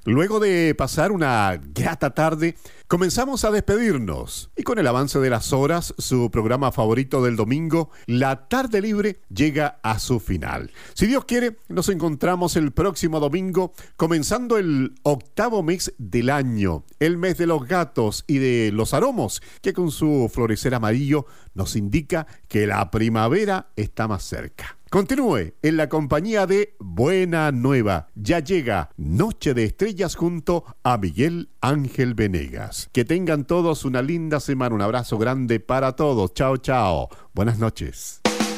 Luego de pasar una grata tarde, comenzamos a despedirnos. Y con el avance de las horas, su programa favorito del domingo, La Tarde Libre, llega a su final. Si Dios quiere, nos encontramos el próximo domingo, comenzando el 8º mes del año, el mes de los gatos y de los aromos, que con su florecer amarillo nos indica que la primavera está más cerca. Continúe en la compañía de Buena Nueva. Ya llega Noche de Estrellas junto a Miguel Ángel Venegas. Que tengan todos una linda semana. Un abrazo grande para todos. Chao, chao. Buenas noches.